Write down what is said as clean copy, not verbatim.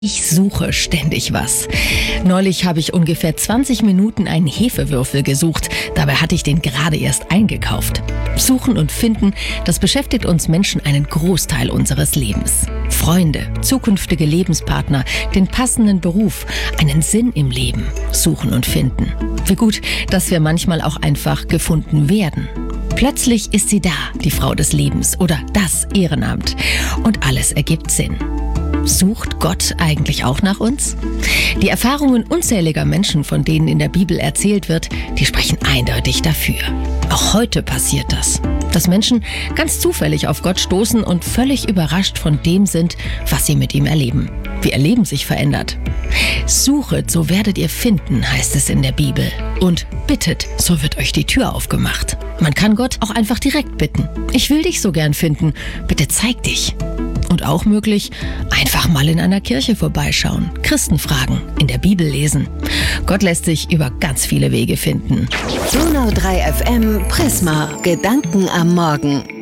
Ich suche ständig was. Neulich habe ich ungefähr 20 Minuten einen Hefewürfel gesucht. Dabei hatte ich den gerade erst eingekauft. Suchen und finden, das beschäftigt uns Menschen einen Großteil unseres Lebens. Freunde, zukünftige Lebenspartner, den passenden Beruf, einen Sinn im Leben. Suchen und finden. Wie gut, dass wir manchmal auch einfach gefunden werden. Plötzlich ist sie da, die Frau des Lebens oder das Ehrenamt. Und alles ergibt Sinn. Sucht Gott eigentlich auch nach uns? Die Erfahrungen unzähliger Menschen, von denen in der Bibel erzählt wird, die sprechen eindeutig dafür. Auch heute passiert das, dass Menschen ganz zufällig auf Gott stoßen und völlig überrascht von dem sind, was sie mit ihm erleben. Wie ihr Leben sich verändert. Suchet, so werdet ihr finden, heißt es in der Bibel. Und bittet, so wird euch die Tür aufgemacht. Man kann Gott auch einfach direkt bitten. Ich will dich so gern finden, bitte zeig dich. Und auch möglich, einfach mal in einer Kirche vorbeischauen, Christen fragen, in der Bibel lesen. Gott lässt sich über ganz viele Wege finden. Donau 3 FM Prisma. Gedanken am Morgen.